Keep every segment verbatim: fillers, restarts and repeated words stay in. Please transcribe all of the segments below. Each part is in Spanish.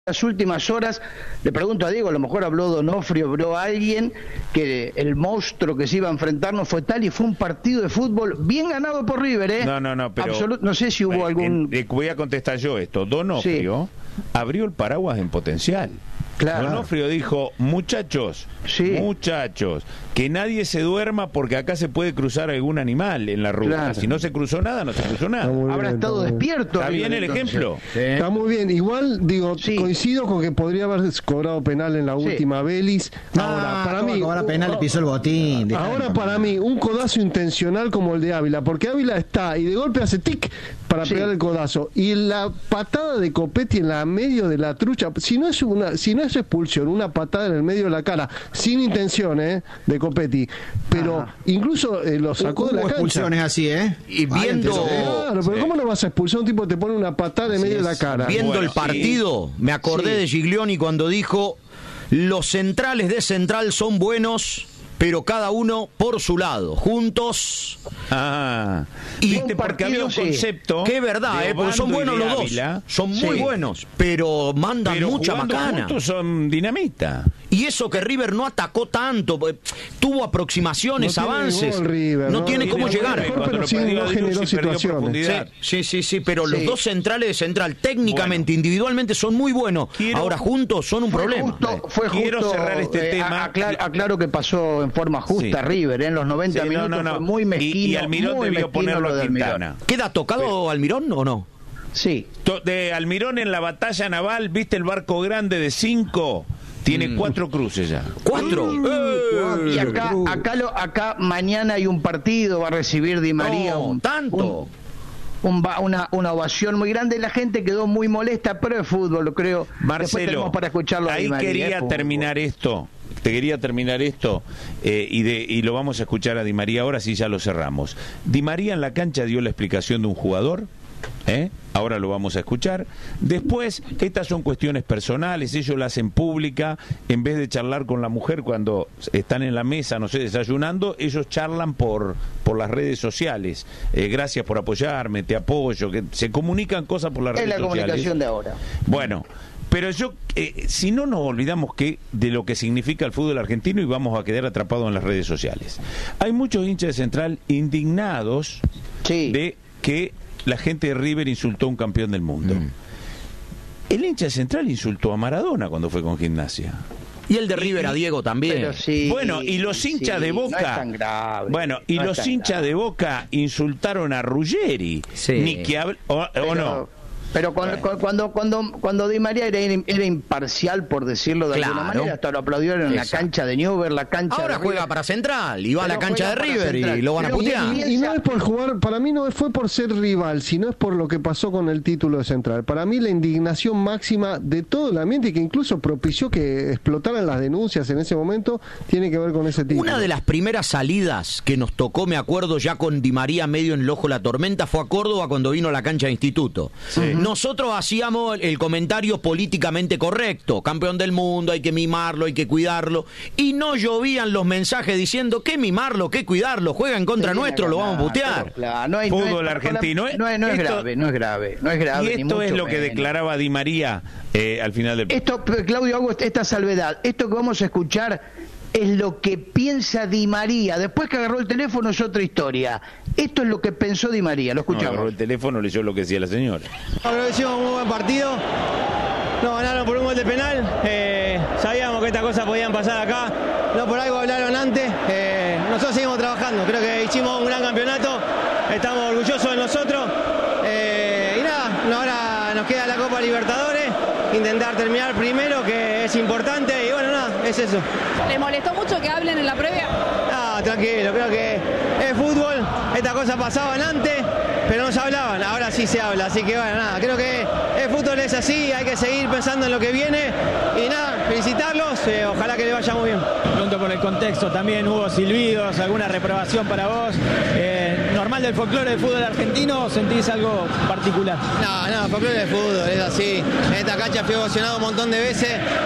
Las últimas horas, le pregunto a Diego, a lo mejor habló Donofrio, habló alguien, que el monstruo que se iba a enfrentar no fue tal y fue un partido de fútbol bien ganado por River, ¿eh? No, no, no, pero... Absolut, no sé si hubo eh, algún... Eh, voy a contestar yo esto. Donofrio sí. abrió el paraguas en potencial. Claro. Donofrio dijo, muchachos, sí. muchachos, que nadie se duerma porque acá se puede cruzar algún animal en la ruta. Claro. Si no se cruzó nada, no se cruzó nada. Habrá bien, estado despierto. ¿Está bien el entonces. ejemplo? Sí. Está muy bien. Igual, digo, sí. coincido con que podría haber cobrado penal en la sí. última Vélez. Ahora, ah, para mí... Ahora penal, pisó el botín. Ahora, para mí, un codazo intencional como el de Ávila, porque Ávila está y de golpe hace tic para sí. pegar el codazo. Y la patada de Copetti en la medio de la trucha, si no es una, si no es expulsión, una patada en el medio de la cara, sin intención, ¿eh? De Copetti, pero Ajá. incluso eh, lo sacó de la cancha. Expulsiones así, ¿eh? Y viendo... Claro, pero sí. ¿cómo no vas a expulsar a un tipo que te pone una patada en medio es. de la cara? Viendo bueno, el partido, sí. me acordé sí. de Giglioni cuando dijo, los centrales de Central son buenos, pero cada uno por su lado, juntos. Ah, y viste, porque había un concepto. Que es verdad, eh, porque son buenos los dos. Son muy sí. buenos, pero mandan pero mucha macana. Juntos son dinamita. Y eso que River no atacó tanto, tuvo aproximaciones, no avances. Gol, River, no, no tiene cómo llegar. Mejor, pero sí no generó situaciones. Sí, sí, sí, pero sí. los dos centrales de Central, técnicamente, bueno. individualmente, son muy buenos. Quiero, Ahora juntos son un fue problema. Justo, fue Quiero justo, cerrar este eh, tema. Aclaro, aclaro que pasó en forma justa sí. River, ¿eh? En los noventa sí, minutos no, no, no. fue muy mezquino. Y, y Almirón muy debió ponerlo a Quintana. ¿Queda tocado sí. Almirón o no? Sí. De Almirón en la batalla naval, ¿viste el barco grande de cinco? Tiene mm. cuatro cruces ya. ¿Cuatro? Mm. Eh, y acá, acá, lo, acá mañana hay un partido, va a recibir Di María. No, un, tanto. Un, un, una, una ovación muy grande. La gente quedó muy molesta, pero es fútbol, lo creo. Marcelo, para escucharlo ahí Di María, quería eh, terminar esto. Te quería terminar esto eh, y, de, y lo vamos a escuchar a Di María ahora, sí ya lo cerramos. Di María en la cancha dio la explicación de un jugador. ¿Eh? Ahora lo vamos a escuchar. Después, estas son cuestiones personales, ellos la hacen pública, en vez de charlar con la mujer cuando están en la mesa, no sé, desayunando, ellos charlan por, por las redes sociales. Eh, gracias por apoyarme, te apoyo, que se comunican cosas por las redes sociales. Es la comunicación de ahora. Bueno, pero yo, eh, si no nos olvidamos que de lo que significa el fútbol argentino y vamos a quedar atrapados en las redes sociales. Hay muchos hinchas de Central indignados sí. de que la gente de River insultó a un campeón del mundo. Mm. El hincha de Central insultó a Maradona cuando fue con Gimnasia. Y el de River a Diego también. Sí, bueno, y los hinchas sí, de Boca. No es tan grave, bueno, y no los hinchas grave. de Boca insultaron a Ruggeri. Sí. Ni que hable, o, pero, o no. Pero cuando, bueno. cuando cuando cuando Di María era, era imparcial, por decirlo de claro. alguna manera, hasta lo aplaudieron en Exacto. la cancha de Newber, la cancha Ahora de juega para Central y va pero a la cancha de River y lo van a pero putear. Y, y no es por jugar, para mí no fue por ser rival, sino es por lo que pasó con el título de Central. Para mí la indignación máxima de todo el ambiente, y que incluso propició que explotaran las denuncias en ese momento, tiene que ver con ese título. Una de las primeras salidas que nos tocó, me acuerdo, ya con Di María medio en el ojo de la tormenta, fue a Córdoba cuando vino a la cancha de Instituto. Sí. Nosotros hacíamos el comentario políticamente correcto, campeón del mundo, hay que mimarlo, hay que cuidarlo, y no llovían los mensajes diciendo que mimarlo, que cuidarlo, juega en contra sí, nuestro, lo vamos a putear. Claro, no hay, fútbol no es, argentino. No es, no es esto, grave, no es grave, no es grave. Y esto ni es mucho lo que menos. declaraba Di María eh, al final del... Esto, Claudio, hago esta salvedad. Esto que vamos a escuchar es lo que piensa Di María. Después que agarró el teléfono es otra historia. Esto es lo que pensó Di María, lo escuchamos. No, agarró el teléfono, leyó lo que decía la señora. Creo que hicimos un muy buen partido. Nos ganaron por un gol de penal. Eh, sabíamos que estas cosas podían pasar acá. No por algo hablaron antes. Eh, nosotros seguimos trabajando. Creo que hicimos un gran campeonato. Estamos orgullosos de nosotros. Eh, y nada, ahora nos queda la Copa Libertadores. Intentar terminar primero, que es importante. Y bueno, nada, es eso. ¿Les molestó mucho que hablen en la previa? No, tranquilo, creo que es fútbol. Estas cosas pasaban antes, pero no se hablaban. Ahora sí se habla. Así que bueno, nada, creo que el fútbol es así. Hay que seguir pensando en lo que viene. Y nada, felicitarlos. Eh, ojalá que le vaya muy bien. Pregunto por el contexto. También hubo silbidos, alguna reprobación para vos. Eh, ¿Normal del folclore del fútbol argentino o sentís algo particular? No, no, folclore del fútbol, es así. En esta cancha fui ovacionado un montón de veces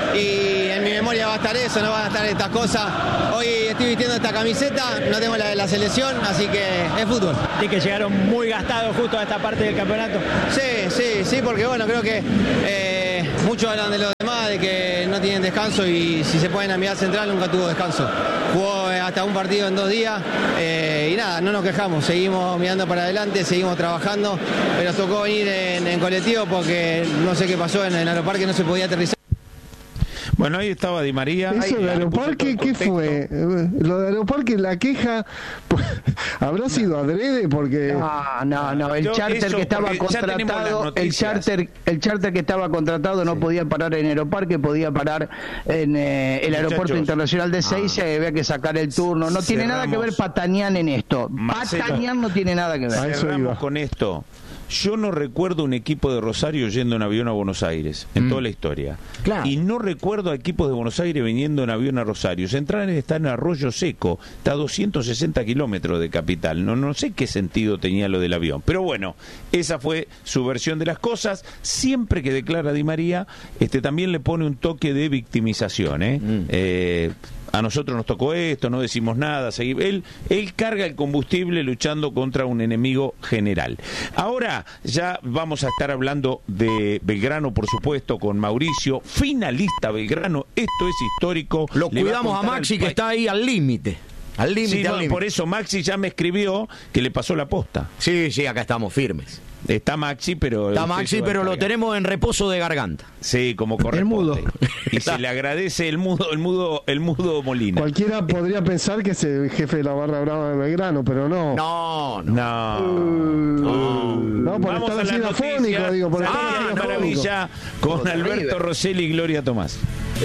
y en mi memoria va a estar eso, no van a estar estas cosas. Hoy estoy vistiendo esta camiseta, no tengo la de la selección, así que es fútbol. ¿Y que llegaron muy gastados justo a esta parte del campeonato? Sí, sí, sí, porque bueno, creo que eh, muchos hablan de los demás, de que no tienen descanso y si se ponen a mirar central nunca tuvo descanso. Jugó hasta un partido en dos días eh, y nada, no nos quejamos, seguimos mirando para adelante, seguimos trabajando, pero nos tocó venir en, en colectivo porque no sé qué pasó en el aeroparque, no se podía aterrizar. Bueno, ahí estaba Di María. ¿Eso de Aeroparque qué fue? Lo de Aeroparque, la queja, pues, ¿habrá sido adrede? Porque... No, no, no, el Yo, charter eso, que estaba porque ya tenemos las contratado, el noticias. charter, el charter que estaba contratado no Sí. podía parar en Aeroparque, podía parar en eh, el Muchachos. aeropuerto internacional de Seiza, Ah. y había que sacar el turno. No tiene nada que ver Cerramos. Patañán en esto. Marcelo. Patañán no tiene nada que ver. A eso Cerramos iba. con esto. Yo no recuerdo un equipo de Rosario yendo en avión a Buenos Aires, en Mm. toda la historia. Claro. Y no recuerdo a equipos de Buenos Aires viniendo en avión a Rosario. Central está en Arroyo Seco, está a doscientos sesenta kilómetros de Capital. No, no sé qué sentido tenía lo del avión. Pero bueno, esa fue su versión de las cosas. Siempre que declara Di María, este también le pone un toque de victimización, ¿eh? Mm. Eh, a nosotros nos tocó esto, no decimos nada. Seguimos. Él, él carga el combustible luchando contra un enemigo general. Ahora ya vamos a estar hablando de Belgrano, por supuesto, con Mauricio, finalista Belgrano. Esto es histórico. Lo Le va cuidamos a contar Maxi, al que pa- está ahí al límite. Al límite, Sí, no, al límite. por eso Maxi ya me escribió que le pasó la posta. Sí, sí, acá estamos firmes. Está Maxi, pero... Está usted se Maxi, va a pero lo encargar. tenemos en reposo de garganta. Sí, como corresponde. El mudo. Y se le agradece el mudo, el mudo, el mudo Molina. Cualquiera podría pensar que es el jefe de la barra brava de Belgrano, pero no. No, no. No. no. No, por Vamos estar a así las afónico, noticias. digo, por estar Ah, así afónico. maravilla con Alberto Rosselli y Gloria Tomás.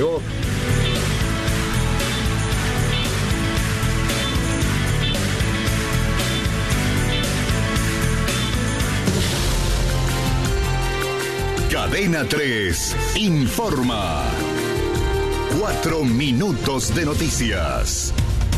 Cadena tres informa. Cuatro minutos de noticias.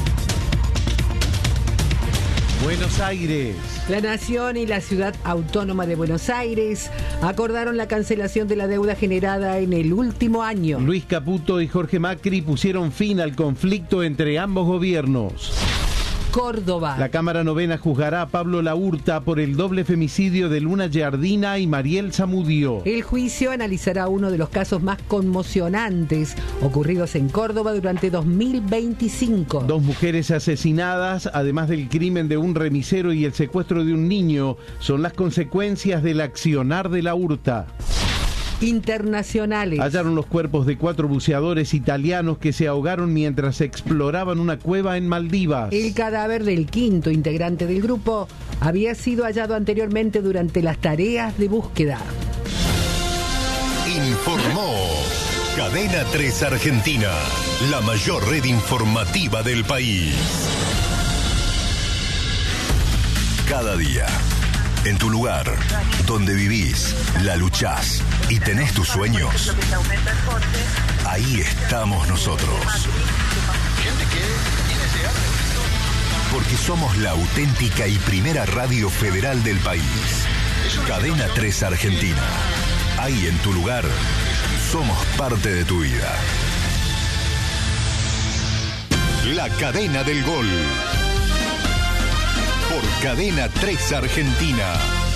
Buenos Aires. La Nación y la Ciudad Autónoma de Buenos Aires acordaron la cancelación de la deuda generada en el último año. Luis Caputo y Jorge Macri pusieron fin al conflicto entre ambos gobiernos. Córdoba. La Cámara Novena juzgará a Pablo Laurta por el doble femicidio de Luna Giardina y Mariel Zamudio. El juicio analizará uno de los casos más conmocionantes ocurridos en Córdoba durante dos mil veinticinco. Dos mujeres asesinadas, además del crimen de un remisero y el secuestro de un niño, son las consecuencias del accionar de Laurta. Internacionales. Hallaron los cuerpos de cuatro buceadores italianos que se ahogaron mientras exploraban una cueva en Maldivas. El cadáver del quinto integrante del grupo había sido hallado anteriormente durante las tareas de búsqueda. Informó Cadena tres Argentina, la mayor red informativa del país. Cada día, en tu lugar, donde vivís, la luchás y tenés tus sueños, ahí estamos nosotros. Porque somos la auténtica y primera radio federal del país. Cadena tres Argentina. Ahí en tu lugar, somos parte de tu vida. La cadena del gol. Por Cadena tres Argentina.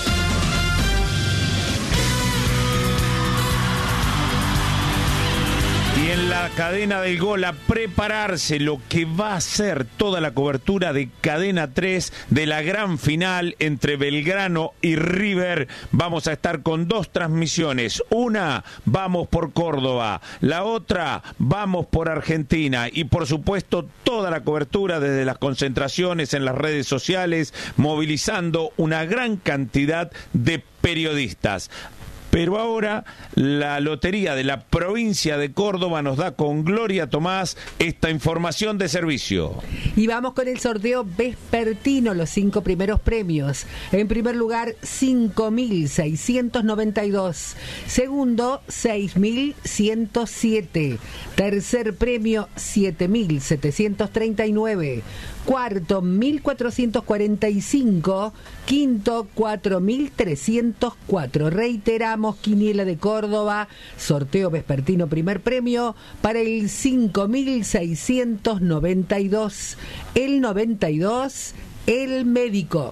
Y en la cadena del gol a prepararse lo que va a ser toda la cobertura de Cadena tres de la gran final entre Belgrano y River. Vamos a estar con dos transmisiones. Una, vamos por Córdoba. La otra, vamos por Argentina. Y por supuesto, toda la cobertura desde las concentraciones en las redes sociales, movilizando una gran cantidad de periodistas. Pero ahora la Lotería de la provincia de Córdoba nos da con Gloria Tomás esta información de servicio. Y vamos con el sorteo vespertino, los cinco primeros premios. En primer lugar, cinco mil seiscientos noventa y dos. Segundo, seis mil ciento siete. Tercer premio, siete mil setecientos treinta y nueve. Cuarto, mil cuatrocientos cuarenta y cinco. Quinto, cuatro mil trescientos cuatro. Reiteramos, Quiniela de Córdoba, sorteo vespertino primer premio para el cinco mil seiscientos noventa y dos. El noventa y dos, el médico.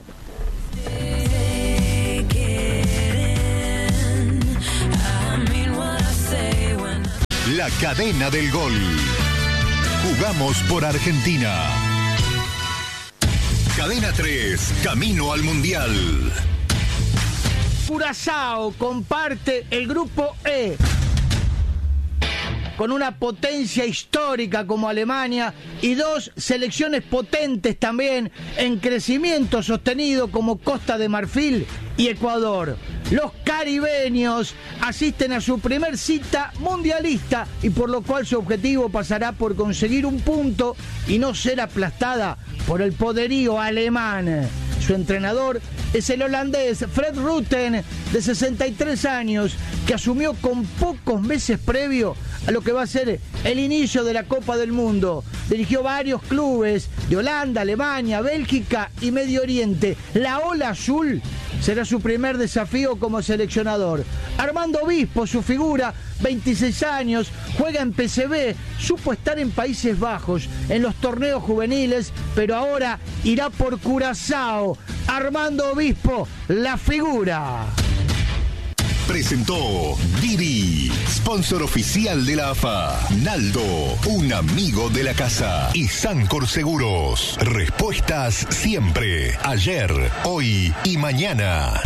I mean what I say. La cadena del gol. Jugamos por Argentina. Cadena tres, camino al Mundial. Curazao comparte el grupo E con una potencia histórica como Alemania y dos selecciones potentes también en crecimiento sostenido como Costa de Marfil y Ecuador. Los caribeños asisten a su primer cita mundialista y por lo cual su objetivo pasará por conseguir un punto y no ser aplastada por el poderío alemán. Su entrenador es el holandés Fred Rutten, de sesenta y tres años, que asumió con pocos meses previo a lo que va a ser el inicio de la Copa del Mundo. Dirigió varios clubes de Holanda, Alemania, Bélgica y Medio Oriente. La Ola Azul será su primer desafío como seleccionador. Armando Obispo, su figura, veintiséis años, juega en P S V, supo estar en Países Bajos, en los torneos juveniles, pero ahora irá por Curazao. Armando Obispo, la figura. Presentó Didi, sponsor oficial de la A F A. Naldo, un amigo de la casa. Y Sancor Seguros. Respuestas siempre. Ayer, hoy y mañana.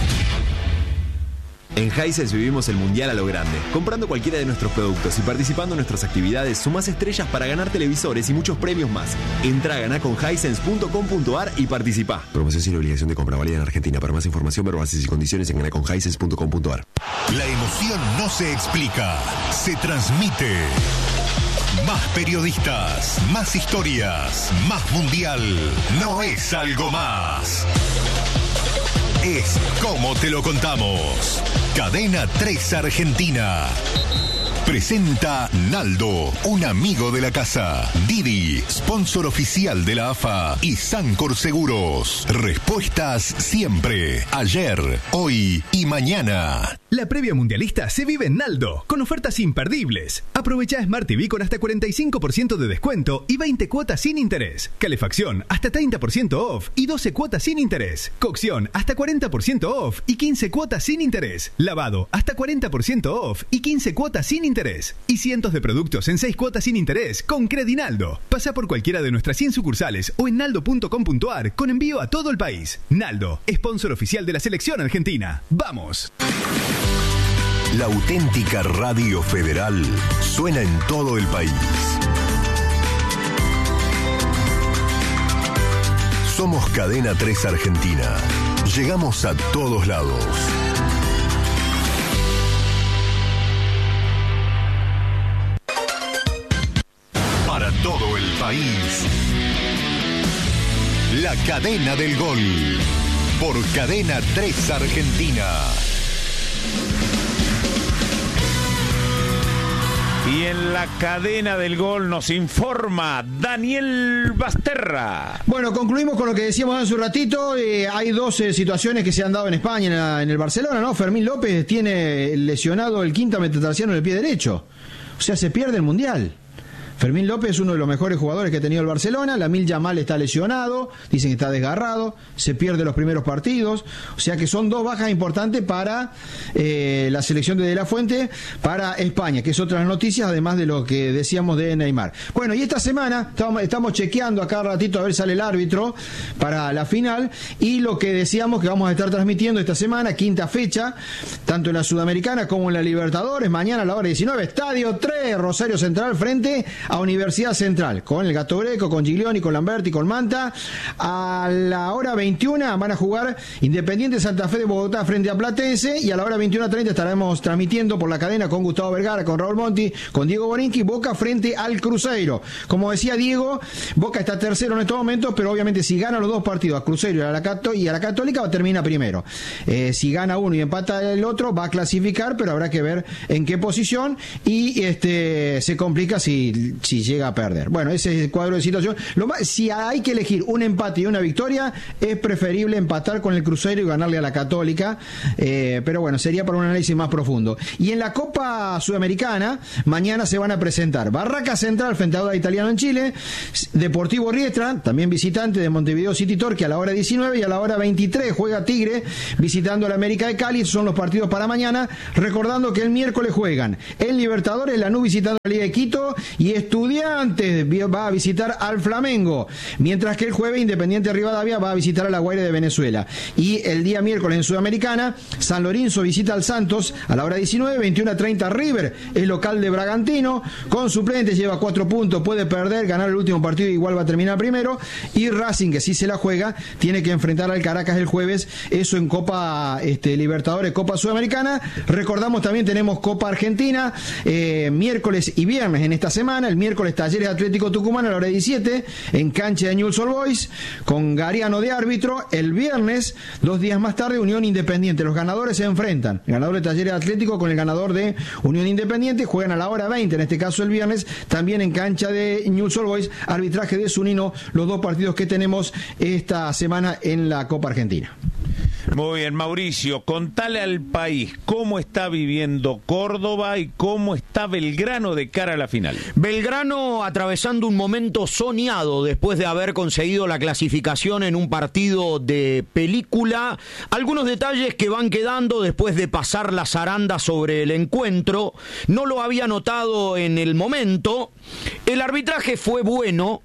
En Hisense vivimos el mundial a lo grande. Comprando cualquiera de nuestros productos y participando en nuestras actividades, sumás estrellas para ganar televisores y muchos premios más. Entra a ganar con hisense punto com punto ar y participá. Promoción sin obligación de compra, válida en Argentina. Para más información, ver bases y condiciones en ganar con hisense punto com punto ar. La emoción no se explica, se transmite. Más periodistas, más historias, más mundial. No es algo más. Es como te lo contamos. Cadena tres Argentina. Presenta Naldo, un amigo de la casa. Didi, sponsor oficial de la A F A. Y Sancor Seguros. Respuestas siempre. Ayer, hoy y mañana. La previa mundialista se vive en Naldo, con ofertas imperdibles. Aprovecha Smart T V con hasta cuarenta y cinco por ciento de descuento y veinte cuotas sin interés. Calefacción hasta treinta por ciento off y doce cuotas sin interés. Cocción hasta cuarenta por ciento off y quince cuotas sin interés. Lavado hasta cuarenta por ciento off y quince cuotas sin interés. Y cientos de productos en seis cuotas sin interés con Credinaldo. Pasa por cualquiera de nuestras cien sucursales o en naldo punto com punto ar con envío a todo el país. Naldo, sponsor oficial de la selección argentina. ¡Vamos! La auténtica Radio Federal suena en todo el país. Somos Cadena tres Argentina. Llegamos a todos lados. Para todo el país. La cadena del gol. Por Cadena tres Argentina. Y en la cadena del gol nos informa Daniel Basterra. Bueno, concluimos con lo que decíamos hace un ratito. Eh, hay dos eh, situaciones que se han dado en España, en, la, en el Barcelona, ¿no? Fermín López tiene lesionado el quinta metatarsiano en el pie derecho. O sea, se pierde el Mundial. Fermín López es uno de los mejores jugadores que ha tenido el Barcelona. Lamine Yamal está lesionado, dicen que está desgarrado, se pierde los primeros partidos. O sea que son dos bajas importantes para eh, la selección de De La Fuente, para España, que es otras noticias, además de lo que decíamos de Neymar. Bueno, y esta semana estamos, estamos chequeando acá ratito a ver si sale el árbitro para la final, y lo que decíamos que vamos a estar transmitiendo esta semana, quinta fecha, tanto en la Sudamericana como en la Libertadores, mañana a la hora diecinueve, Estadio tres, Rosario Central frente a Universidad Central, con el Gato Greco, con Giglioni, con Lamberti, con Manta. A la hora veintiuna van a jugar Independiente Santa Fe de Bogotá frente a Platense, y a la hora veintiuno treinta estaremos transmitiendo por la cadena con Gustavo Vergara, con Raúl Monti, con Diego Borinqui, Boca frente al Cruzeiro. Como decía Diego, Boca está tercero en estos momentos, pero obviamente si gana los dos partidos, a Cruzeiro y a la, Cato- y a la Católica, va a terminar primero. Eh, si gana uno y empata el otro, va a clasificar, pero habrá que ver en qué posición, y este se complica si si llega a perder. Bueno, ese es el cuadro de situación. Lo más, si hay que elegir un empate y una victoria, es preferible empatar con el Cruzeiro y ganarle a la Católica, eh, pero bueno, sería para un análisis más profundo. Y en la Copa Sudamericana, mañana se van a presentar Barraca Central frente a Audax Italiano en Chile, Deportivo Riestra, también visitante de Montevideo City Torque, a la hora diecinueve, y a la hora veintitrés juega Tigre visitando a la América de Cali. Son los partidos para mañana, recordando que el miércoles juegan en Libertadores Lanús visitando a la Liga de Quito y Estudiantes va a visitar al Flamengo, mientras que el jueves Independiente Rivadavia va a visitar a la Guaira de Venezuela. Y el día miércoles en Sudamericana, San Lorenzo visita al Santos a la hora diecinueve, veintiuno a treinta River es local de Bragantino, con suplentes, lleva cuatro puntos, puede perder, ganar el último partido, igual va a terminar primero. Y Racing, que sí se la juega, tiene que enfrentar al Caracas el jueves, eso en Copa este, Libertadores, Copa Sudamericana. Recordamos también tenemos Copa Argentina, eh, miércoles y viernes en esta semana. El miércoles Talleres Atlético Tucumán a la hora diecisiete en cancha de Newell's Old Boys con Gariano de árbitro. El viernes, dos días más tarde, Unión Independiente. Los ganadores se enfrentan, el ganador de Talleres Atlético con el ganador de Unión Independiente, juegan a la hora veinte, en este caso el viernes, también en cancha de Newell's Old Boys, arbitraje de Zunino, los dos partidos que tenemos esta semana en la Copa Argentina. Muy bien, Mauricio, contale al país cómo está viviendo Córdoba y cómo está Belgrano de cara a la final. Belgrano atravesando un momento soñado después de haber conseguido la clasificación en un partido de película. Algunos detalles que van quedando después de pasar la zaranda sobre el encuentro. No lo había notado en el momento. El arbitraje fue bueno,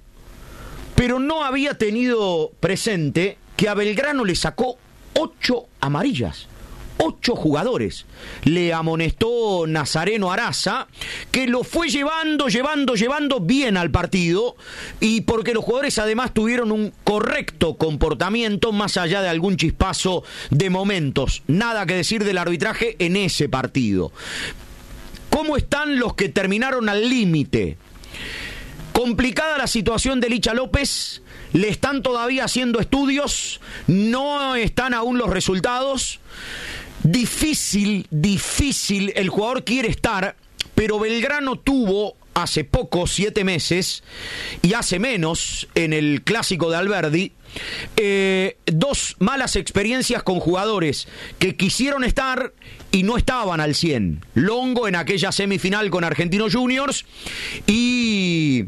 pero no había tenido presente que a Belgrano le sacó ocho amarillas, ocho jugadores. Le amonestó Nazareno Araza, que lo fue llevando, llevando, llevando bien al partido, y porque los jugadores además tuvieron un correcto comportamiento, más allá de algún chispazo de momentos. Nada que decir del arbitraje en ese partido. ¿Cómo están los que terminaron al límite? Complicada la situación de Licha López. Le están todavía haciendo estudios, no están aún los resultados. Difícil, difícil, el jugador quiere estar, pero Belgrano tuvo hace poco, siete meses, y hace menos, en el clásico de Alberdi, eh, dos malas experiencias con jugadores que quisieron estar y no estaban al cien. Longo en aquella semifinal con Argentinos Juniors y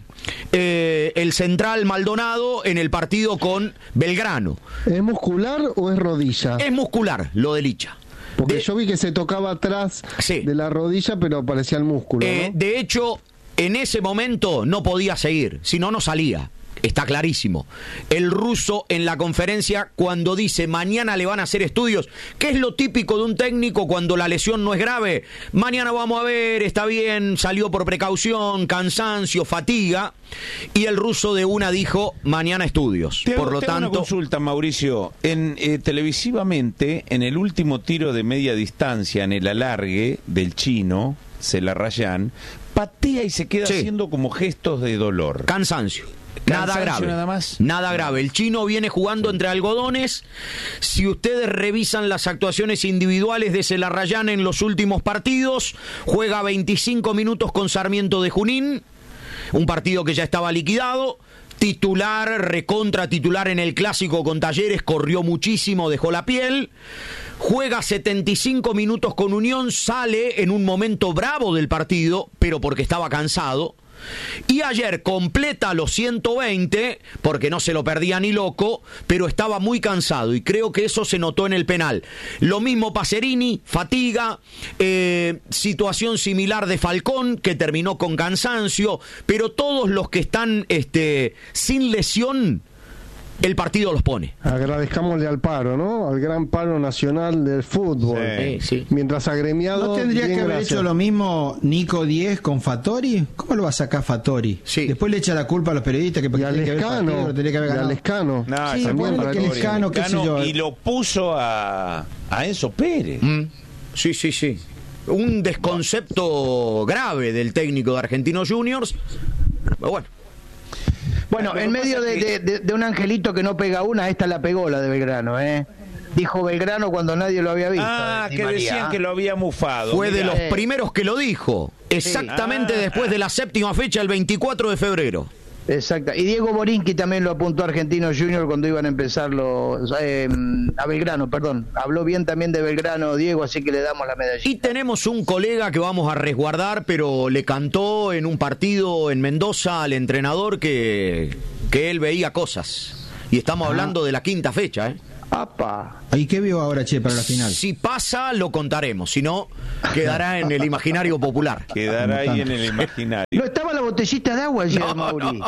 eh, el central Maldonado en el partido con Belgrano. ¿Es muscular o es rodilla? Es muscular, lo de Licha. Porque de, yo vi que se tocaba atrás sí. de la rodilla, pero parecía el músculo, eh, ¿no? De hecho, en ese momento no podía seguir, si no, no salía. Está clarísimo. El ruso en la conferencia, cuando dice mañana le van a hacer estudios, ¿qué es lo típico de un técnico cuando la lesión no es grave? Mañana vamos a ver, está bien, salió por precaución, cansancio, fatiga, y el ruso de una dijo mañana estudios. Te hago, por lo te hago tanto, una consulta, Mauricio. En eh, televisivamente, en el último tiro de media distancia, en el alargue del chino, Celarrayán, patea y se queda sí. haciendo como gestos de dolor. Cansancio. Nada grave, nada más. Nada grave. El chino viene jugando entre algodones. Si ustedes revisan las actuaciones individuales de Celarrayán en los últimos partidos, juega veinticinco minutos con Sarmiento de Junín, un partido que ya estaba liquidado. Titular, recontra titular en el clásico con Talleres, corrió muchísimo, dejó la piel. Juega setenta y cinco minutos con Unión, sale en un momento bravo del partido, pero porque estaba cansado. Y ayer completa los ciento veinte, porque no se lo perdía ni loco, pero estaba muy cansado y creo que eso se notó en el penal. Lo mismo Pacerini, fatiga, eh, situación similar de Falcón, que terminó con cansancio, pero todos los que están este, sin lesión, el partido los pone. Agradezcámosle al paro, ¿no? Al gran paro nacional del fútbol. Sí, sí. Mientras agremiado. ¿No tendría que haber gracias. hecho lo mismo Nico diez con Fattori? ¿Cómo lo va a sacar Fattori? Sí. Después le echa la culpa a los periodistas que y al Lescano. Que que haber y al Lescano. No, sí, bueno, que Lescano, qué sé yo. Y lo puso a, a Enzo Pérez. Mm. Sí, sí, sí. Un desconcepto grave del técnico de Argentinos Juniors. Pero bueno. Bueno, en medio de, de, de, de un angelito que no pega una, esta la pegó, la de Belgrano, ¿eh? dijo Belgrano cuando nadie lo había visto. Ah, Di que María. decían que lo había mufado. Fue Mirá. de los Eh. primeros que lo dijo. Exactamente Ah. después de la séptima fecha, el veinticuatro de febrero. Exacto. Y Diego Borinqui también lo apuntó a Argentino Junior cuando iban a empezar los... Eh, a Belgrano, perdón. Habló bien también de Belgrano, Diego, así que le damos la medallita. Y tenemos un colega que vamos a resguardar, pero le cantó en un partido en Mendoza al entrenador que, que él veía cosas. Y estamos hablando de la quinta fecha, ¿eh? ¡Apa! ¿Y qué vio ahora, Che, para la final? Si pasa, lo contaremos. Si no, quedará en el imaginario popular. Quedará ahí en el imaginario. No estaba la botellita de agua ayer, Mauri.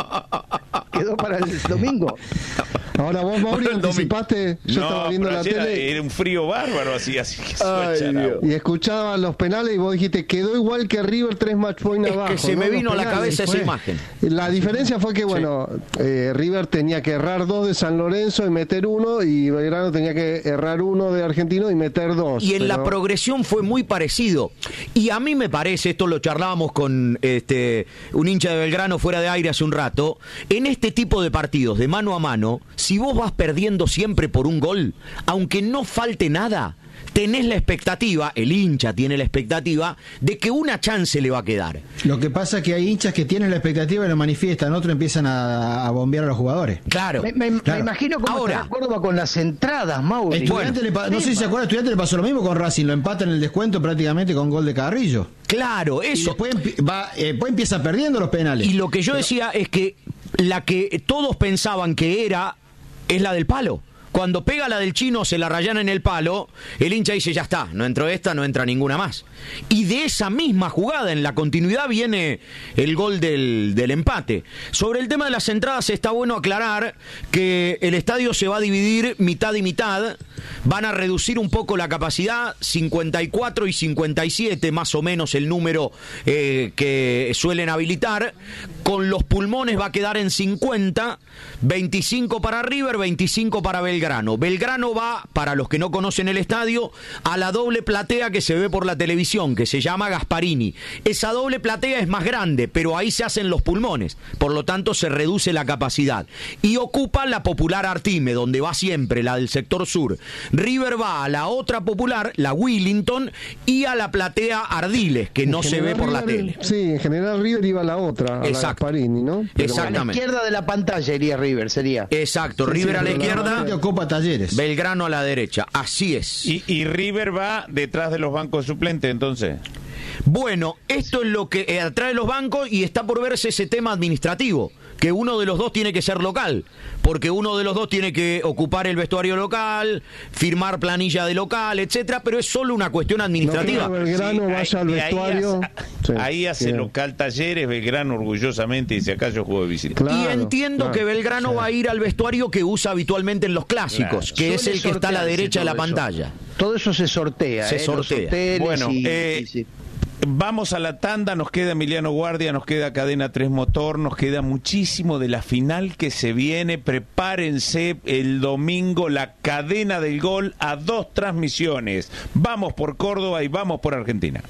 Quedó para el domingo. Ahora vos, Mauri, anticipaste, yo estaba viendo pero la ayer tele era un frío bárbaro así, así que se va a Ay, echar Dios. agua. y escuchaba los penales y vos dijiste, quedó igual que River tres match point Es abajo. que se ¿no? me Los vino a la penales. cabeza esa Fue. imagen. La diferencia fue que, bueno, eh, River tenía que errar dos de San Lorenzo y meter uno, y Belgrano tenía que errar uno de Argentino y meter dos. Y en la pero- progresión fue muy parecido. Y a mí me parece, esto lo charlábamos con este un hincha de Belgrano fuera de aire hace un rato, en este tipo de partidos de mano a mano, si vos vas perdiendo siempre por un gol, aunque no falte nada, tenés la expectativa, el hincha tiene la expectativa, de que una chance le va a quedar. Lo que pasa es que hay hinchas que tienen la expectativa y lo manifiestan, otros empiezan a, a bombear a los jugadores. Claro. Me, me- Claro. me imagino cómo Ahora. estará Córdoba con las entradas, Mauri. Estudiante le pa- no sé si se acuerda, Estudiante le pasó lo mismo con Racing, lo empata en el descuento prácticamente con gol de Carrillo. Claro, Y eso. después, empi- va, eh, después empieza perdiendo los penales. Y lo que yo decía es que la que todos pensaban que era es la del palo. Cuando pega la del chino, se la rayan en el palo, el hincha dice, ya está, no entró esta, no entra ninguna más. Y de esa misma jugada, en la continuidad, viene el gol del, del empate. Sobre el tema de las entradas, está bueno aclarar que el estadio se va a dividir mitad y mitad, van a reducir un poco la capacidad, cincuenta y cuatro y cincuenta y siete, más o menos el número eh, que suelen habilitar. Con los pulmones va a quedar en cincuenta, veinticinco para River, veinticinco para Belgrano. Belgrano va, para los que no conocen el estadio, a la doble platea que se ve por la televisión, que se llama Gasparini. Esa doble platea es más grande, pero ahí se hacen los pulmones, por lo tanto se reduce la capacidad. Y ocupa la popular Artime, donde va siempre, la del sector sur. River va a la otra popular, la Willington, y a la platea Ardiles, que no En se ve general por la River- tele. Sí, en general River iba a la otra, a Exacto. la Gasparini, ¿no? Pero A la izquierda de la pantalla iría River, sería. Exacto, Sí, River sí, a la pero la izquierda, base- Ocupa Talleres. Belgrano a la derecha, así es. Y, y River va detrás de los bancos suplentes, entonces. Bueno, esto es lo que eh, atrae los bancos y está por verse ese tema administrativo, que uno de los dos tiene que ser local, porque uno de los dos tiene que ocupar el vestuario local, firmar planilla de local, etcétera, pero es solo una cuestión administrativa. No, Belgrano Sí, vaya al ahí- vestuario. Ahí hace, Sí, ahí hace bien. local Talleres, Belgrano orgullosamente dice, acá yo juego de visita. Claro, y entiendo claro. que Belgrano va a ir al vestuario que usa habitualmente en los clásicos, Claro. que es Suele el que está a la sortearse derecha de la todo eso. pantalla. Todo eso se sortea. Se ¿eh? Los sortea. hoteles Bueno, y- eh, y- sí. Vamos a la tanda, nos queda Emiliano Guardia, nos queda Cadena tres Motor, nos queda muchísimo de la final que se viene. Prepárense el domingo, la cadena del gol a dos transmisiones. Vamos por Córdoba y vamos por Argentina.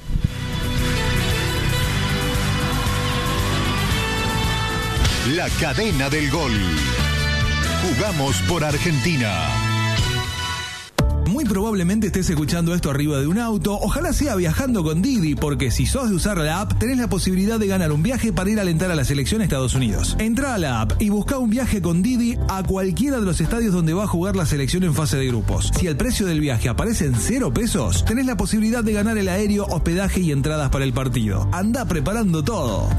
La cadena del gol. Jugamos por Argentina. Muy probablemente estés escuchando esto arriba de un auto, ojalá sea viajando con Didi, porque si sos de usar la app, tenés la posibilidad de ganar un viaje para ir a alentar a la selección de Estados Unidos. Entrá a la app y busca un viaje con Didi a cualquiera de los estadios donde va a jugar la selección en fase de grupos. Si el precio del viaje aparece en cero pesos, tenés la posibilidad de ganar el aéreo, hospedaje y entradas para el partido. Andá preparando todo.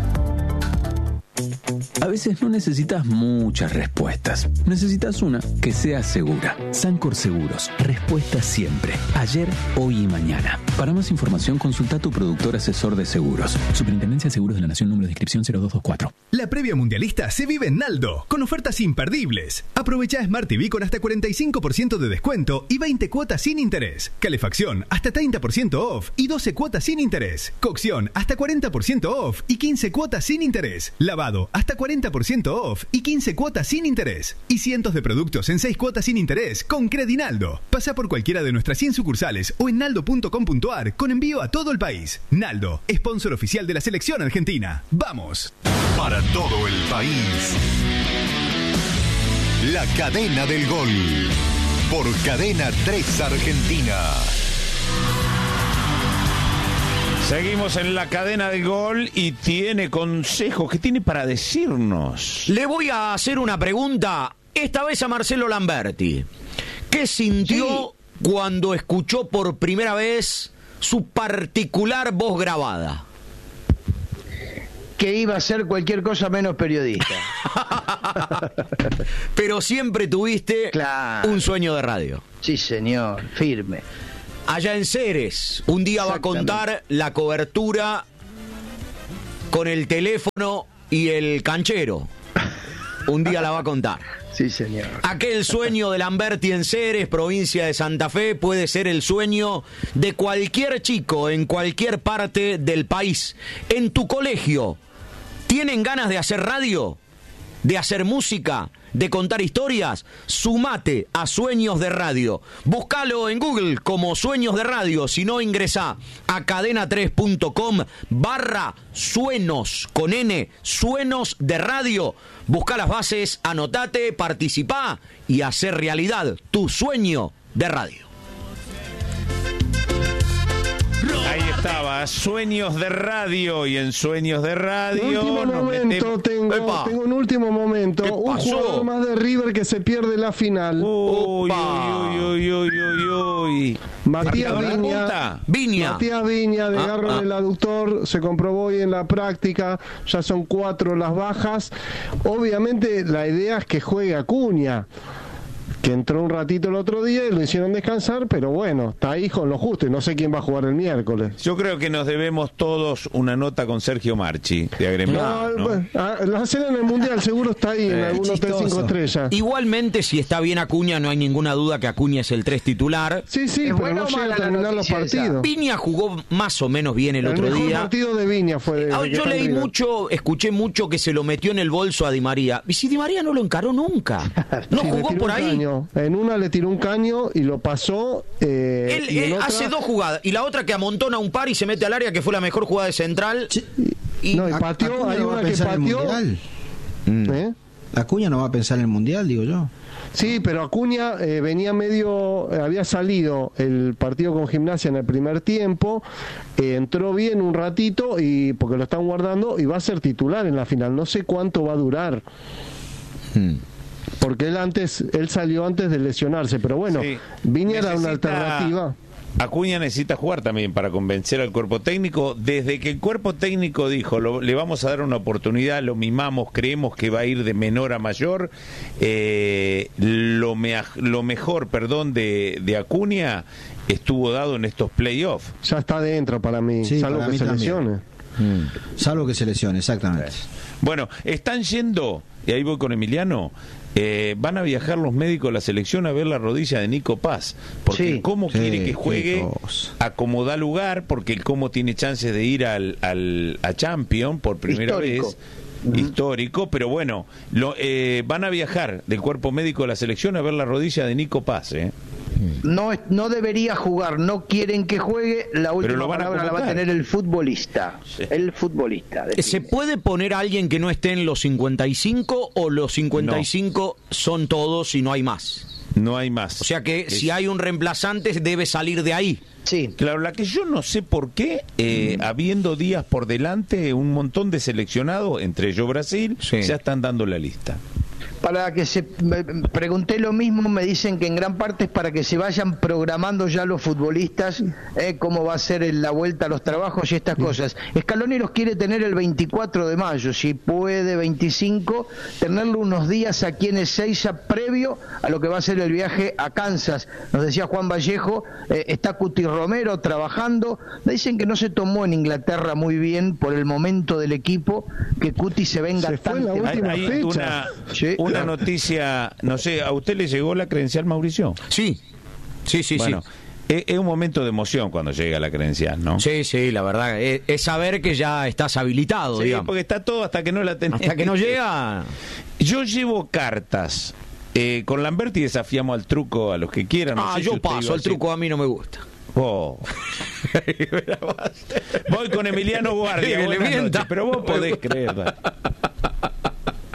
A veces no necesitas muchas respuestas. Necesitas una que sea segura. Sancor Seguros. Respuesta siempre. Ayer, hoy y mañana. Para más información, consulta a tu productor asesor de seguros. Superintendencia de Seguros de la Nación, número de inscripción cero dos dos cuatro. La previa mundialista se vive en Naldo, con ofertas imperdibles. Aprovecha Smart T V con hasta cuarenta y cinco por ciento de descuento y veinte cuotas sin interés. Calefacción hasta treinta por ciento off y doce cuotas sin interés. Cocción hasta cuarenta por ciento off y quince cuotas sin interés. Lavado hasta cuarenta por ciento off y quince cuotas sin interés. Y cientos de productos en seis cuotas sin interés con Credinaldo. Pasa por cualquiera de nuestras cien sucursales o en naldo punto com punto ar con envío a todo el país. Naldo, sponsor oficial de la selección argentina. ¡Vamos! Para todo el país. La cadena del gol. por Cadena tres Argentina. Seguimos en la cadena del gol y tiene consejos. ¿Qué tiene para decirnos? Le voy a hacer una pregunta, esta vez a Marcelo Lamberti. ¿Qué sintió sí. cuando escuchó por primera vez su particular voz grabada? Que iba a ser cualquier cosa menos periodista. Pero siempre tuviste claro. un sueño de radio. Sí, señor, firme. Allá en Ceres, un día va a contar la cobertura con el teléfono y el canchero. Un día la va a contar. Sí, señor. Aquel sueño de Lamberti en Ceres, provincia de Santa Fe, puede ser el sueño de cualquier chico en cualquier parte del país. En tu colegio, ¿tienen ganas de hacer radio? ¿De hacer música? ¿De contar historias? Sumate a Sueños de Radio. Búscalo en Google como Sueños de Radio. Si no, ingresá a cadena tres punto com barra suenos con N, Suenos de Radio. Busca las bases, anotate, participá y hacer realidad tu sueño de radio. Ahí estaba, Sueños de Radio, y en Sueños de Radio... Último momento, metemos... tengo, tengo un último momento, un jugador más de River que se pierde la final. Uy, uy, uy, uy, uy, uy. Matías Viña, Viña. Matías Viña, de agarro ah, del ah. aductor, se comprobó hoy en la práctica, ya son cuatro las bajas. Obviamente la idea es que juegue Acuña, que entró un ratito el otro día y lo hicieron descansar, pero bueno, está ahí con lo justo y no sé quién va a jugar el miércoles. Yo creo que nos debemos todos una nota con Sergio Marchi, de agremiado, no, ¿no? La cena en el Mundial seguro está ahí, eh, en algún hotel cinco estrellas. Igualmente, si está bien Acuña, no hay ninguna duda que Acuña es el tres titular. Sí, sí, es pero bueno, no llega a terminar los partidos. Viña jugó más o menos bien el, el otro mejor día. El partido de Viña fue de, ah, de Yo leí River. mucho, escuché mucho que se lo metió en el bolso a Di María. Y si Di María no lo encaró nunca. No sí, jugó por ahí. Caño. En una le tiró un caño y lo pasó. Eh, Él, y él otra... hace dos jugadas. Y la otra que amontona un par y se mete al área, que fue la mejor jugada de central. Sí. Y, no, y pateó, hay una que pateó. Mm. ¿Eh? Acuña no va a pensar en el Mundial, digo yo. Sí, pero Acuña eh, venía medio, eh, había salido el partido con Gimnasia en el primer tiempo, eh, entró bien un ratito y porque lo están guardando y va a ser titular en la final. No sé cuánto va a durar. Hmm. Porque él antes, él salió antes de lesionarse, pero bueno, sí. Viña era una alternativa. Acuña necesita jugar también para convencer al cuerpo técnico. Desde que el cuerpo técnico dijo, lo, le vamos a dar una oportunidad, lo mimamos, creemos que va a ir de menor a mayor, eh, lo, me, lo mejor, perdón, de, de Acuña estuvo dado en estos playoffs. Ya está dentro para mí, sí, salvo para que se también. lesione. Mm. Salvo que se lesione, exactamente. Bueno, están yendo, y ahí voy con Emiliano, eh, van a viajar los médicos de la selección a ver la rodilla de Nico Paz, porque sí, cómo sí, quiere que juegue, a cómo da lugar, porque el cómo tiene chances de ir al, al a Champions por primera histórico. vez. Uh-huh. Histórico, pero bueno, lo, eh, van a viajar del cuerpo médico de la selección a ver la rodilla de Nico Paz, ¿eh? No, no debería jugar, no quieren que juegue, la última palabra la va a tener el futbolista. Sí. El futbolista. Decime. ¿Se puede poner a alguien que no esté en los cincuenta y cinco o los cincuenta y cinco no. son todos y no hay más? No hay más. O sea que es... si hay un reemplazante debe salir de ahí. Sí. Claro, la que yo no sé por qué, eh, mm. habiendo días por delante, un montón de seleccionados, entre ellos Brasil, sí. ya están dando la lista. Para que se pregunté lo mismo, me dicen que en gran parte es para que se vayan programando ya los futbolistas eh, cómo va a ser la vuelta a los trabajos y estas cosas. Scaloni los quiere tener el veinticuatro de mayo, si puede veinticinco, tenerlo unos días aquí en Ezeiza previo a lo que va a ser el viaje a Kansas. Nos decía Juan Vallejo, eh, está Cuti Romero trabajando. Me dicen que no se tomó en Inglaterra muy bien por el momento del equipo, que Cuti se venga se tan fue la última hay, hay fecha. Una, sí. una noticia, no sé, ¿a usted le llegó la credencial, Mauricio? Sí, sí, sí, bueno, sí. Es, es un momento de emoción cuando llega la credencial, ¿no? Sí, sí, la verdad, es, es saber que ya estás habilitado, sí, digamos. porque está todo hasta que no la tenés. Hasta que no llega. Yo llevo cartas. Eh, con Lamberti desafiamos al truco a los que quieran. No ah, sé yo si paso, el truco a mí no me gusta. Oh. Voy con Emiliano Guardia, buenas noches, pero vos podés creer.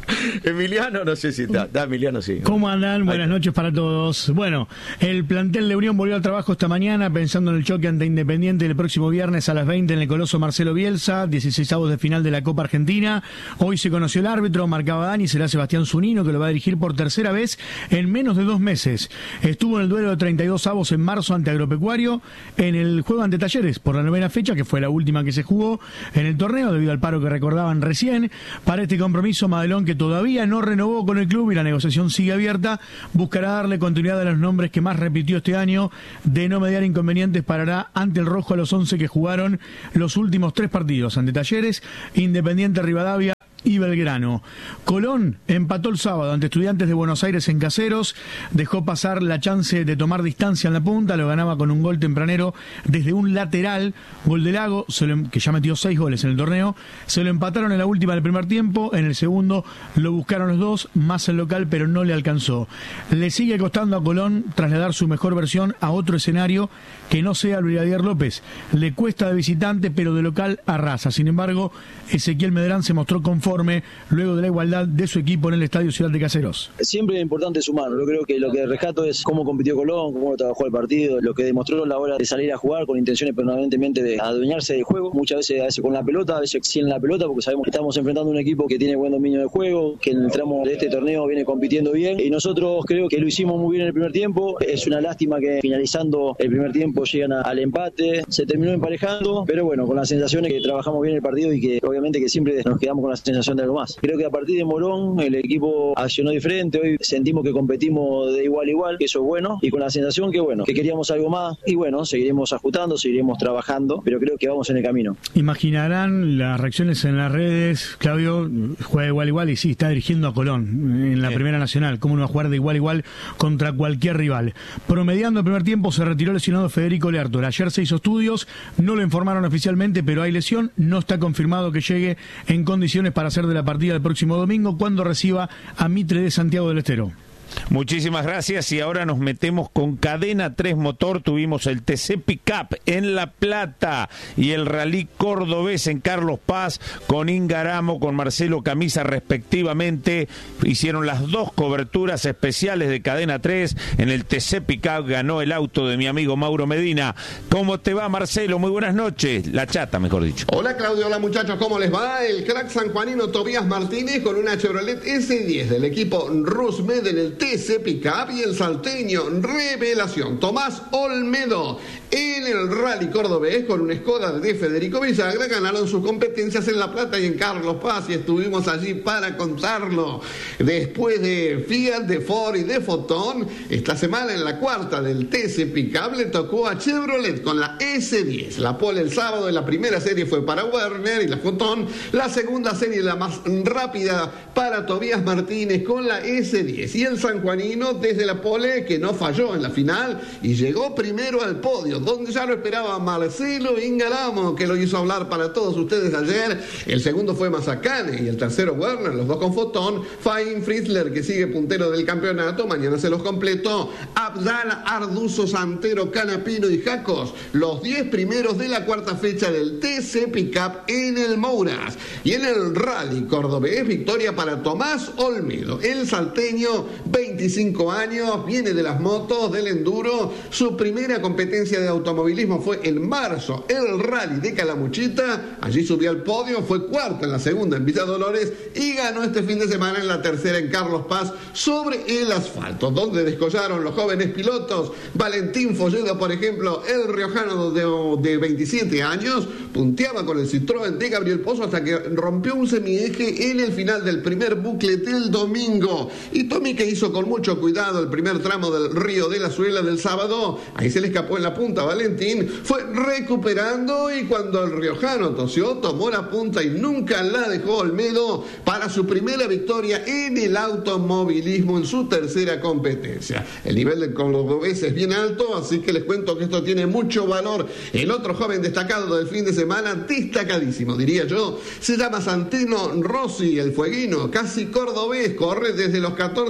Emiliano, no sé si está. Está Emiliano, sí. ¿Cómo andan? Buenas noches para todos. Bueno, el plantel de Unión volvió al trabajo esta mañana pensando en el choque ante Independiente el próximo viernes a las veinte en el Coloso Marcelo Bielsa, dieciseisavos de final de la Copa Argentina. Hoy se conoció el árbitro, marcaba Dani, será Sebastián Zunino, que lo va a dirigir por tercera vez en menos de dos meses. Estuvo en el duelo de treinta y dos avos en marzo ante Agropecuario, en el juego ante Talleres por la novena fecha, que fue la última que se jugó en el torneo debido al paro que recordaban recién. Para este compromiso, Madelón, que todavía no renovó con el club y la negociación sigue abierta, buscará darle continuidad a los nombres que más repitió este año. De no mediar inconvenientes, parará ante el rojo a los once que jugaron los últimos tres partidos ante Talleres, Independiente, Rivadavia y Belgrano. Colón empató el sábado ante Estudiantes de Buenos Aires en Caseros, dejó pasar la chance de tomar distancia en la punta, lo ganaba con un gol tempranero desde un lateral, gol de Lago, se lo, que ya metió seis goles en el torneo, se lo empataron en la última del primer tiempo, en el segundo lo buscaron los dos, más el local, pero no le alcanzó. Le sigue costando a Colón trasladar su mejor versión a otro escenario que no sea el Brigadier López. Le cuesta de visitante, pero de local arrasa. Sin embargo, Ezequiel Medrán se mostró conforme luego de la igualdad de su equipo en el Estadio Ciudad de Caseros. Siempre es importante sumar. Yo creo que lo que rescato es cómo compitió Colón, cómo trabajó el partido, lo que demostró a la hora de salir a jugar con intenciones permanentemente de adueñarse del juego, muchas veces, a veces con la pelota, a veces sin la pelota, porque sabemos que estamos enfrentando a un equipo que tiene buen dominio de juego, que en el tramo de este torneo viene compitiendo bien, y nosotros creo que lo hicimos muy bien en el primer tiempo. Es una lástima que finalizando el primer tiempo llegan a, al empate, se terminó emparejando, pero bueno, con las sensaciones que trabajamos bien el partido y que obviamente que siempre nos quedamos con la sensación de algo más. Creo que a partir de Morón el equipo accionó diferente, hoy sentimos que competimos de igual a igual, que eso es bueno, y con la sensación que bueno, que queríamos algo más, y bueno, seguiremos ajustando, seguiremos trabajando, pero creo que vamos en el camino. Imaginarán las reacciones en las redes, Claudio juega de igual a igual y sí, está dirigiendo a Colón en la sí. Primera Nacional, ¿cómo no va a jugar de igual a igual contra cualquier rival? Promediando el primer tiempo se retiró lesionado Federico Lertor, ayer se hizo estudios, no lo informaron oficialmente, pero hay lesión, no está confirmado que llegue en condiciones para hacer de la partida el próximo domingo cuando reciba a Mitre de Santiago del Estero. Muchísimas gracias y ahora nos metemos con Cadena tres Motor. Tuvimos el T C Pickup en La Plata y el Rally Cordobés en Carlos Paz con Ingaramo, con Marcelo Camisa respectivamente. Hicieron las dos coberturas especiales de Cadena tres. En el T C Pickup ganó el auto de mi amigo Mauro Medina. ¿Cómo te va, Marcelo? Muy buenas noches. La chata, mejor dicho. Hola, Claudio. Hola, muchachos. ¿Cómo les va? El crack sanjuanino Tobías Martínez con una Chevrolet S diez del equipo Rusmed en el T C Pickup, y el salteño revelación Tomás Olmedo en el Rally Cordobés con una Skoda de Federico Villagra. Ganaron sus competencias en La Plata y en Carlos Paz y estuvimos allí para contarlo. Después de Fiat, de Ford y de Fotón, esta semana en la cuarta del T C Pickup le tocó a Chevrolet con la S diez. La pole el sábado de la primera serie fue para Werner y la Fotón. La segunda serie, la más rápida, para Tobías Martínez con la S diez. Y el sanjuanino desde la pole, que no falló en la final y llegó primero al podio, donde ya lo esperaba Marcelo Ingaramo, que lo hizo hablar para todos ustedes ayer. El segundo fue Mazacane y el tercero Werner, los dos con Fotón. Fain Fritzler, que sigue puntero del campeonato, mañana se los completó. Abdal, Arduzo, Santero, Canapino y Jacos, los diez primeros de la cuarta fecha del T C Pickup en el Mouras. Y en el Rally Cordobés, victoria para Tomás Olmedo, el salteño, veinticinco años, viene de las motos, del enduro. Su primera competencia de automovilismo fue en marzo, el Rally de Calamuchita. Allí subió al podio, fue cuarto en la segunda en Villa Dolores y ganó este fin de semana en la tercera en Carlos Paz sobre el asfalto, donde descollaron los jóvenes pilotos. Valentín Folledo, por ejemplo, el riojano de, de veintisiete años, punteaba con el Citroën de Gabriel Pozo hasta que rompió un semieje en el final del primer bucle del domingo. Y Tommy, que hizo con mucho cuidado el primer tramo del Río de la Suela del sábado, ahí se le escapó en la punta a Valentín, fue recuperando, y cuando el riojano tosió, tomó la punta y nunca la dejó Olmedo para su primera victoria en el automovilismo en su tercera competencia. El nivel del cordobés es bien alto, así que les cuento que esto tiene mucho valor. El otro joven destacado del fin de semana, destacadísimo diría yo, se llama Santino Rossi, el fueguino, casi cordobés, corre desde los catorce años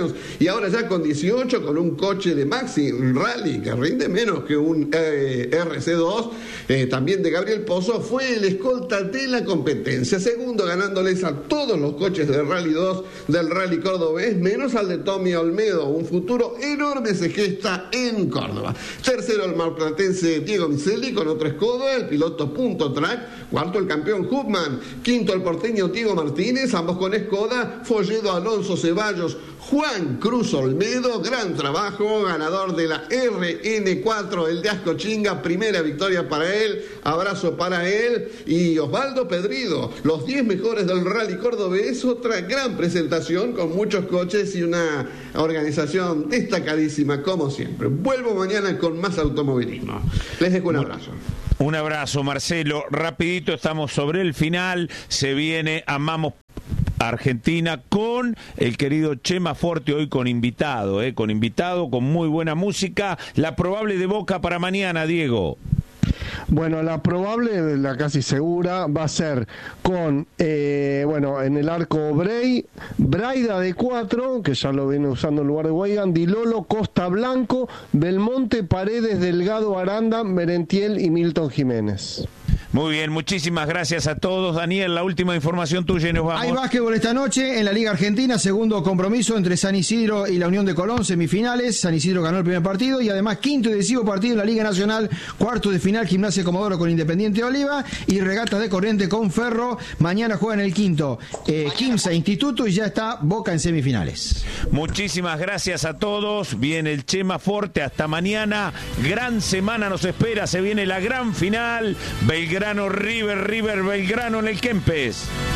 años y ahora ya con dieciocho, con un coche de Maxi Rally que rinde menos que un eh, R C dos, eh, también de Gabriel Pozo, fue el escolta de la competencia, segundo ganándoles a todos los coches del Rally dos del Rally cordobés, menos al de Tommy Olmedo. Un futuro enorme se gesta en Córdoba. Tercero el marplatense Diego Miseli con otro escodo, el piloto Punto Track. Cuarto el campeón Hubman. Quinto el porteño Diego Martínez, ambos con Skoda. Folledo Alonso Ceballos, Juan Cruz Olmedo, gran trabajo, ganador de la R N cuatro, el de Ascochinga, primera victoria para él, abrazo para él. Y Osvaldo Pedrido, los diez mejores del Rally cordobés, otra gran presentación con muchos coches y una organización destacadísima como siempre. Vuelvo mañana con más automovilismo. Les dejo un abrazo. Un abrazo, Marcelo. Rapidito, estamos sobre el final. Se viene Amamos Argentina con el querido Chema Forte, hoy con invitado, eh, con invitado, con muy buena música. La probable de Boca para mañana, Diego. Bueno, la probable, la casi segura, va a ser con, eh, bueno, en el arco Bray, Braida de cuatro, que ya lo viene usando en lugar de Weigand, Dilolo, Costa Blanco, Belmonte, Paredes, Delgado, Aranda, Merentiel y Milton Jiménez. Muy bien, muchísimas gracias a todos. Daniel, la última información tuya y nos vamos. Hay básquetbol esta noche en la Liga Argentina, segundo compromiso entre San Isidro y la Unión de Colón, semifinales. San Isidro ganó el primer partido y además quinto y decisivo partido en la Liga Nacional, cuarto de final, Gimnasia Comodoro con Independiente de Oliva y Regatas de Corrientes con Ferro. Mañana juegan el quinto eh, Quimsa Instituto y ya está Boca en semifinales. Muchísimas gracias a todos. Viene el Chema Forte, hasta mañana. Gran semana nos espera, se viene la gran final. Belgrano River, River Belgrano en el Kempes.